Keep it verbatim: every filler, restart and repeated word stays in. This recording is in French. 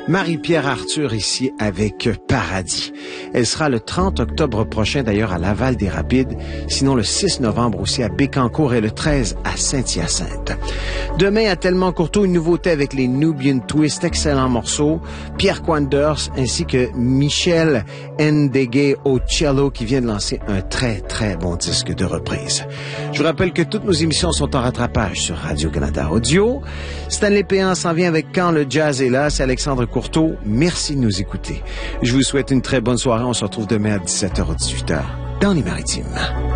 Marie-Pierre Arthur ici avec Paradis. Elle sera le trente octobre prochain d'ailleurs à Laval-des-Rapides, sinon le six novembre aussi à Bécancour et le treize à Saint-Hyacinthe. Demain à Tellement-Courteau, une nouveauté avec les Nubian Twist, excellent morceau. Pierre Quanders ainsi que Michel Ndegue au cello qui vient de lancer un très très bon disque de reprise. Je vous rappelle que toutes nos émissions sont en rattrapage sur Radio-Canada Audio. Stanley Péan s'en vient avec Quand le jazz est là. C'est Alexandre Courteau. Merci de nous écouter. Je vous souhaite une très bonne soirée. On se retrouve demain à dix-sept heures ou dix-huit heures dans les Maritimes.